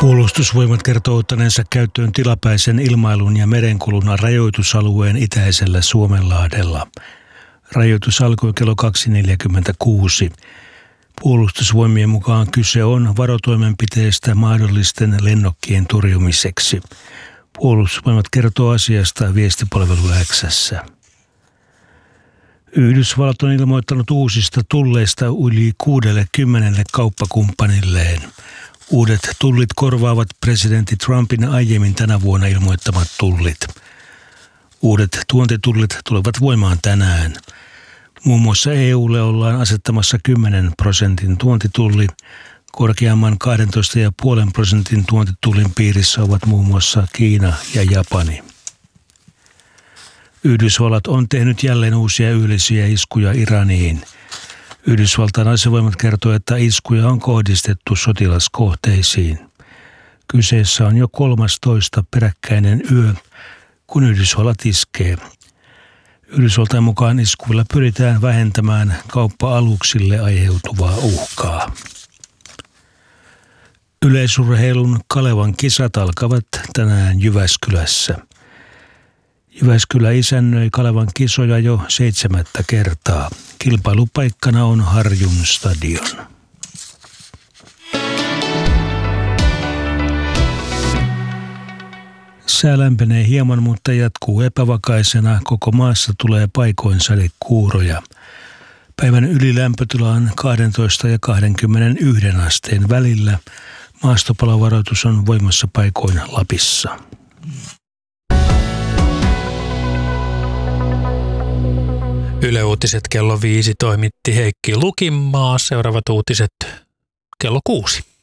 Puolustusvoimat kertoo ottaneensa käyttöön tilapäisen ilmailun ja merenkulun rajoitusalueen itäisellä Suomenlahdella. Rajoitus alkoi kello 2.46. Puolustusvoimien mukaan kyse on varotoimenpiteestä mahdollisten lennokkien torjumiseksi. Puolustusvoimat kertoo asiasta viestipalvelu X:ssä. Yhdysvallat on ilmoittanut uusista tulleista yli 60 kauppakumppanilleen. Uudet tullit korvaavat presidentti Trumpin aiemmin tänä vuonna ilmoittamat tullit. Uudet tuontitullit tulevat voimaan tänään. Muun muassa EUlle ollaan asettamassa 10% tuontitulli. Korkeamman 12,5% tuontitullin piirissä ovat muun muassa Kiina ja Japani. Yhdysvallat on tehnyt jälleen uusia yleisiä iskuja Iraniin. Yhdysvaltain asevoimat kertoo, että iskuja on kohdistettu sotilaskohteisiin. Kyseessä on jo 13 peräkkäinen yö, kun Yhdysvallat iskee. Yhdysvaltain mukaan iskuilla pyritään vähentämään kauppa-aluksille aiheutuvaa uhkaa. Yleisurheilun Kalevan kisat alkavat tänään Jyväskylässä. Jyväskylä isännöi Kalevan kisoja jo 7. kertaa. Kilpailupaikkana on Harjun stadion. Sää lämpenee hieman, mutta jatkuu epävakaisena. Koko maassa tulee paikoin sadekuuroja. Päivän ylilämpötila on 12 ja 21 asteen välillä. Maastopalovaroitus on voimassa paikoin Lapissa. Yle Uutiset kello 5 toimitti Heikki Lukimaa. Seuraavat uutiset kello 6.